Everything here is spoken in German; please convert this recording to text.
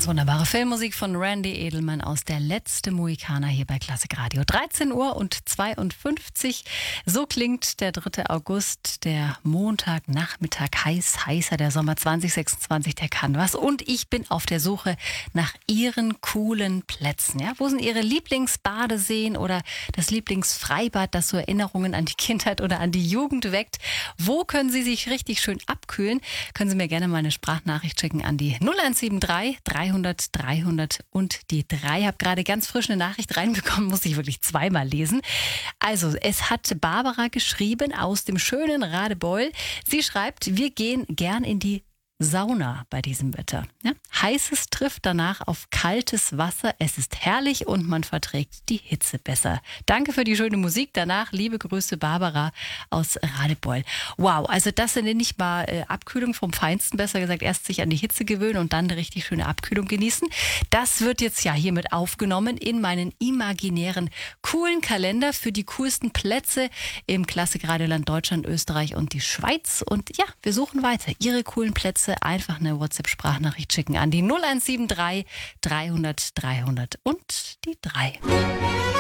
Ganz wunderbare Filmmusik von Randy Edelman aus Der letzte Mohikaner hier bei Klassik Radio. 13 Uhr und 52. So klingt der 3. August, der Montagnachmittag, heißer der Sommer 2026, der kann was. Und ich bin auf der Suche nach Ihren coolen Plätzen. Ja? Wo sind Ihre Lieblingsbadeseen oder das Lieblingsfreibad, das so Erinnerungen an die Kindheit oder an die Jugend weckt? Wo können Sie sich richtig schön abkühlen? Können Sie mir gerne mal eine Sprachnachricht schicken an die 0173 300 300 und die 3. Ich habe gerade ganz frisch eine Nachricht reinbekommen, muss ich wirklich zweimal lesen. Also, es hat Barbara geschrieben aus dem schönen Radebeul. Sie schreibt, wir gehen gern in die Sauna bei diesem Wetter. Ja? Heißes trifft danach auf kaltes Wasser. Es ist herrlich und man verträgt die Hitze besser. Danke für die schöne Musik. Danach liebe Grüße, Barbara aus Radebeul. Wow, also das nenne ich mal Abkühlung vom Feinsten. Besser gesagt, erst sich an die Hitze gewöhnen und dann eine richtig schöne Abkühlung genießen. Das wird jetzt ja hiermit aufgenommen in meinen imaginären coolen Kalender für die coolsten Plätze im Klassikradioland Deutschland, Österreich und die Schweiz. Und ja, wir suchen weiter. Ihre coolen Plätze. Einfach eine WhatsApp-Sprachnachricht schicken an die 0173 300 300 und die 3.